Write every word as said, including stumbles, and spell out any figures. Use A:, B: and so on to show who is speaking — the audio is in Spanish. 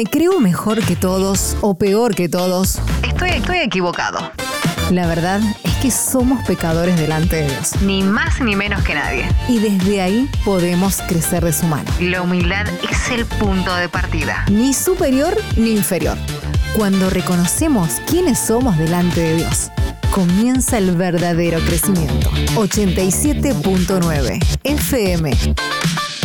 A: ¿Creo mejor que todos o peor que todos? Estoy, estoy equivocado. La verdad es que somos pecadores delante de Dios. Ni más ni menos que nadie. Y desde ahí podemos crecer de su mano. La humildad es el punto de partida. Ni superior ni inferior. Cuando reconocemos quiénes somos delante de Dios, comienza el verdadero crecimiento. ochenta y siete punto nueve F M